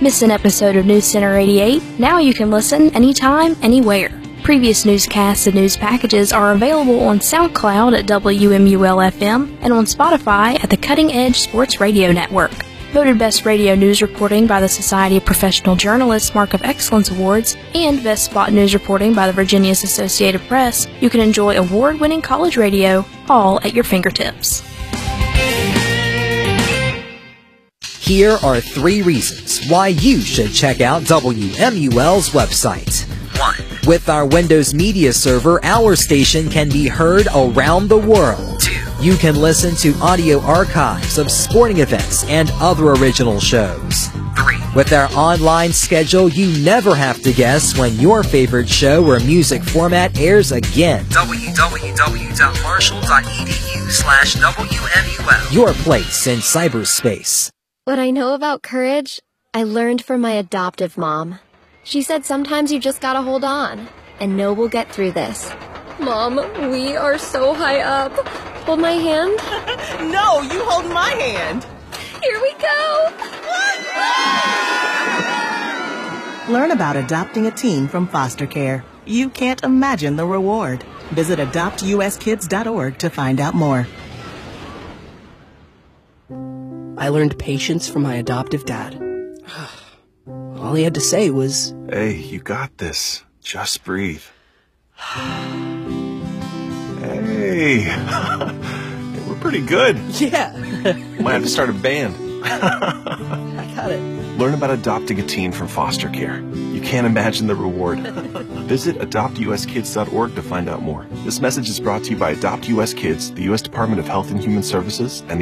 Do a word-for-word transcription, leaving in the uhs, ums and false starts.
Miss an episode of News Center eighty-eight? Now you can listen anytime, anywhere. Previous newscasts and news packages are available on SoundCloud at W M U L F M and on Spotify at the Cutting Edge Sports Radio Network. Voted Best Radio News Reporting by the Society of Professional Journalists Mark of Excellence Awards and Best Spot News Reporting by the Virginia's Associated Press, you can enjoy award-winning college radio all at your fingertips. Here are three reasons why you should check out W M U L's website. One. With our Windows Media Server, our station can be heard around the world. Two. You can listen to audio archives of sporting events and other original shows. Three. With our online schedule, you never have to guess when your favorite show or music format airs again. w w w dot marshall dot e d u slash W M U L. Your place in cyberspace. What I know about courage, I learned from my adoptive mom. She said sometimes you just gotta hold on and know we'll get through this. Mom, we are so high up. Hold my hand. No, you hold my hand. Here we go. Learn about adopting a teen from foster care. You can't imagine the reward. Visit adopt u s kids dot org to find out more. I learned patience from my adoptive dad. All he had to say was, "Hey, you got this. Just breathe." Hey, we're pretty good. yeah. Might have to start a band. I got it. Learn about adopting a teen from foster care. You can't imagine the reward. Visit adopt u s kids dot org to find out more. This message is brought to you by Adopt U S Kids, the U S Department of Health and Human Services, and the